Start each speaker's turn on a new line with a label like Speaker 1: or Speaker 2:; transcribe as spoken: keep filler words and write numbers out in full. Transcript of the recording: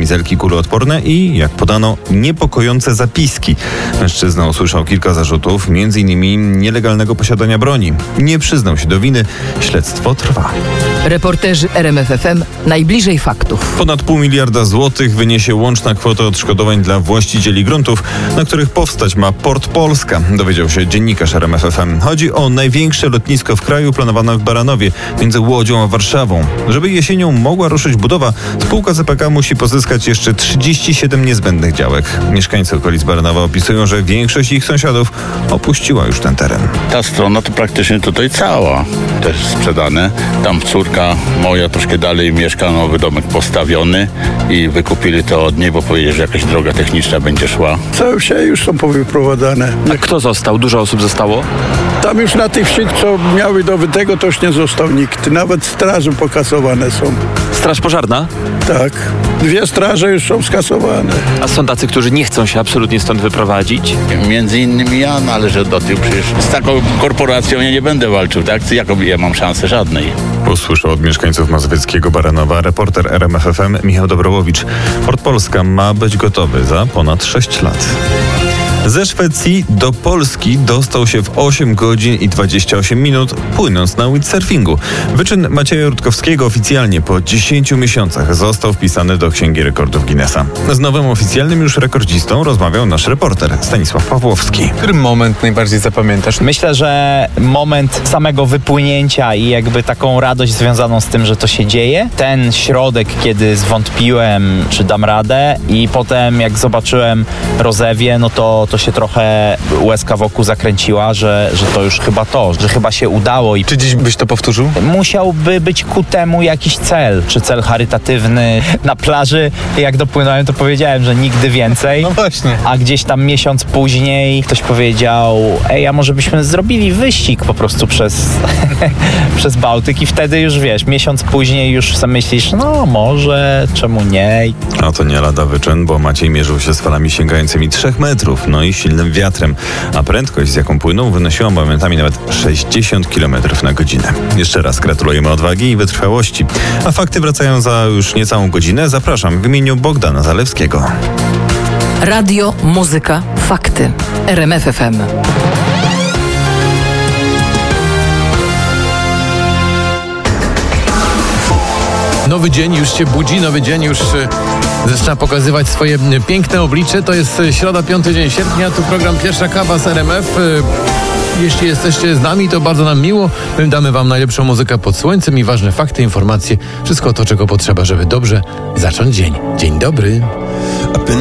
Speaker 1: kamizelki kuloodporne i, jak podano, niepokojące zapiski. Mężczyzna usłyszał kilka zarzutów, między innymi nielegalnego posiadania broni. Nie przyznał się do winy. Śledztwo trwa.
Speaker 2: Reporterzy R M F F M najbliżej faktów.
Speaker 1: Ponad pół miliarda złotych wyniesie łączna kwota odszkodowań dla właścicieli gruntów, na których powstać ma Port Polska, dowiedział się dziennikarz R M F F M. Chodzi o największe lotnisko w kraju planowane w Baranowie, między Łodzią a Warszawą. Żeby jesienią mogła ruszyć budowa, spółka Z P K musi pozyskać jeszcze trzydzieści siedem niezbędnych działek. Mieszkańcy okolic Baranowa opisują, że większość ich sąsiadów opuściła już ten teren.
Speaker 3: Ta strona to praktycznie tutaj cała też sprzedane. Tam córka moja troszkę dalej mieszka, nowy domek postawiony i wykupili to od niej, bo powiedzieli, że jakaś droga techniczna będzie szła.
Speaker 4: Całe wsie już są powyprowadzane.
Speaker 5: A kto został? Dużo osób zostało?
Speaker 4: Tam już na tych wsi, co miały dobytego, to już nie został nikt. Nawet straże pokasowane są.
Speaker 5: Straż pożarna?
Speaker 4: Tak. Dwie straże już są skasowane.
Speaker 5: A są tacy, którzy nie chcą się absolutnie stąd wyprowadzić?
Speaker 3: Między innymi ja należę do tych, przecież z taką korporacją ja nie będę walczył, tak? Jaką ja mam szansę? Żadnej.
Speaker 1: Usłyszał od mieszkańców mazowieckiego Baranowa reporter R M F F M Michał Dobrołowicz. Port Polska ma być gotowy za ponad sześć lat. Ze Szwecji do Polski dostał się w osiem godzin i dwadzieścia osiem minut, płynąc na windsurfingu. Wyczyn Macieja Rutkowskiego oficjalnie po dziesięciu miesiącach został wpisany do Księgi Rekordów Guinnessa. Z nowym oficjalnym już rekordzistą rozmawiał nasz reporter Stanisław Pawłowski.
Speaker 6: Który moment najbardziej zapamiętasz?
Speaker 7: Myślę, że moment samego wypłynięcia i jakby taką radość związaną z tym, że to się dzieje. Ten środek, kiedy zwątpiłem, czy dam radę, i potem jak zobaczyłem rozewie, no to, to się trochę łezka wokół zakręciła, że, że to już chyba to, że chyba się udało. I
Speaker 6: Czy dziś byś to powtórzył?
Speaker 7: musiałby być ku temu jakiś cel, czy cel charytatywny. Na plaży, jak dopłynąłem, to powiedziałem, że nigdy więcej.
Speaker 6: No właśnie.
Speaker 7: A gdzieś tam miesiąc później ktoś powiedział: ej, a może byśmy zrobili wyścig po prostu przez, przez Bałtyk, i wtedy już wiesz, miesiąc później już sobie myślisz, no może, czemu nie?
Speaker 1: A to nie lada wyczyn, bo Maciej mierzył się z falami sięgającymi trzech metrów, no i silnym wiatrem, a prędkość, z jaką płynął, wynosiła momentami nawet sześćdziesiąt kilometrów na godzinę. Jeszcze raz gratulujemy odwagi i wytrwałości. A fakty wracają za już niecałą godzinę. Zapraszam w imieniu Bogdana Zalewskiego.
Speaker 2: Radio, muzyka, fakty. R M F F M.
Speaker 8: Nowy dzień już się budzi, nowy dzień już e, zaczyna pokazywać swoje m, piękne oblicze. To jest e, środa, piąty dzień sierpnia, tu program Pierwsza Kawa z R M F. E, jeśli jesteście z nami, to bardzo nam miło. My damy wam najlepszą muzykę pod słońcem i ważne fakty, informacje, wszystko to, czego potrzeba, żeby dobrze zacząć dzień. Dzień dobry.